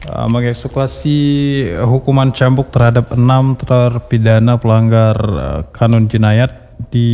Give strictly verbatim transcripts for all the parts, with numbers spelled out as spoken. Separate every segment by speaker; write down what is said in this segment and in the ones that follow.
Speaker 1: uh, mengeksekusi hukuman cambuk terhadap enam terpidana pelanggar uh, kanun jinayat di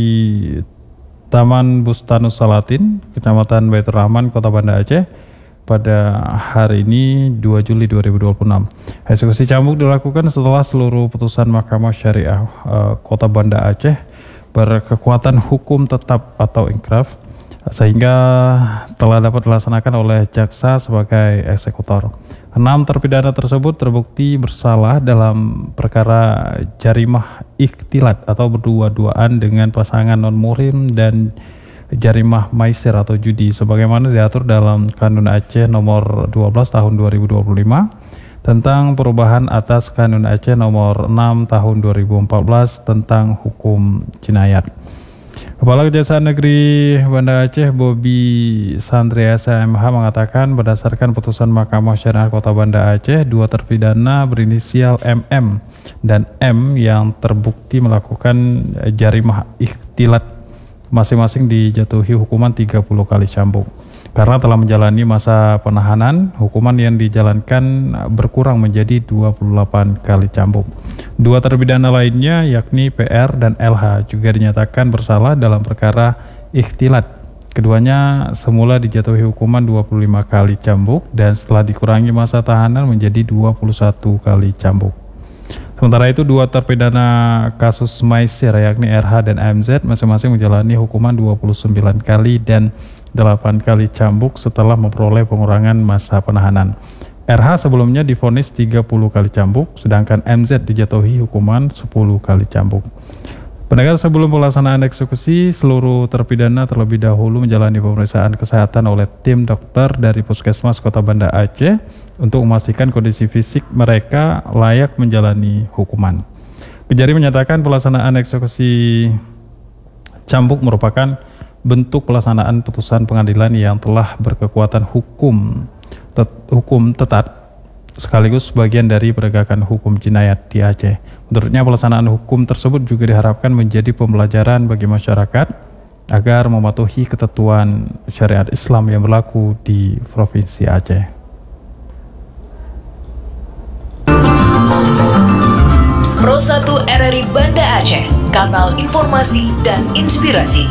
Speaker 1: Taman Bustanus Salatin, Kecamatan Baitur Rahman, Kota Banda Aceh pada hari ini dua Juli dua ribu dua puluh enam. Eksekusi cambuk dilakukan setelah seluruh putusan Mahkamah Syariah uh, Kota Banda Aceh berkekuatan hukum tetap atau inkraf, sehingga telah dapat dilaksanakan oleh jaksa sebagai eksekutor. Enam terpidana tersebut terbukti bersalah dalam perkara jarimah ikhtilat atau berdua-duaan dengan pasangan non-muhrim dan jarimah maisir atau judi sebagaimana diatur dalam Kanun Aceh nomor dua belas tahun dua ribu dua puluh lima tentang perubahan atas Kanun Aceh nomor enam tahun dua ribu empat belas tentang hukum jinayat. Kepala Kejaksaan Negeri Banda Aceh Bobi Sandriasa M H mengatakan berdasarkan putusan Mahkamah Syariah Kota Banda Aceh, dua terpidana berinisial M M dan M yang terbukti melakukan jarimah ikhtilat masing-masing dijatuhi hukuman tiga puluh kali cambuk. Karena telah menjalani masa penahanan, hukuman yang dijalankan berkurang menjadi dua puluh delapan kali cambuk. Dua terpidana lainnya yakni P R dan L H juga dinyatakan bersalah dalam perkara ikhtilat. Keduanya semula dijatuhi hukuman dua puluh lima kali cambuk dan setelah dikurangi masa tahanan menjadi dua puluh satu kali cambuk. Sementara itu dua terpidana kasus maisir yakni R H dan M Z masing-masing menjalani hukuman dua puluh sembilan kali dan delapan kali cambuk setelah memperoleh pengurangan masa penahanan. R H sebelumnya divonis tiga puluh kali cambuk, sedangkan M Z dijatuhi hukuman sepuluh kali cambuk. Pendengar, sebelum pelaksanaan eksekusi, seluruh terpidana terlebih dahulu menjalani pemeriksaan kesehatan oleh tim dokter dari Puskesmas Kota Banda Aceh untuk memastikan kondisi fisik mereka layak menjalani hukuman. Kejari menyatakan pelaksanaan eksekusi cambuk merupakan bentuk pelaksanaan putusan pengadilan yang telah berkekuatan hukum tet, hukum tetap sekaligus bagian dari penegakan hukum jinayat di Aceh. Menurutnya pelaksanaan hukum tersebut juga diharapkan menjadi pembelajaran bagi masyarakat agar mematuhi ketentuan syariat Islam yang berlaku di Provinsi Aceh.
Speaker 2: Pro satu R R I Banda Aceh, kanal informasi dan inspirasi.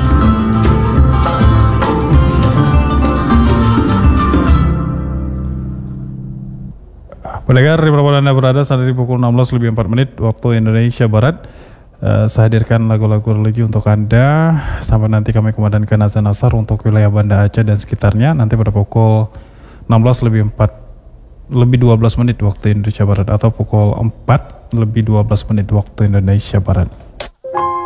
Speaker 1: Pendengar, di mana Anda berada saat ini pukul enam belas lebih empat menit waktu Indonesia Barat. Uh, saya hadirkan lagu-lagu religi untuk Anda sampai nanti kami kumandangkan azan asar untuk wilayah Banda Aceh dan sekitarnya nanti pada pukul enam belas lebih empat lebih dua belas menit waktu Indonesia Barat atau pukul empat lebih dua belas menit waktu Indonesia Barat.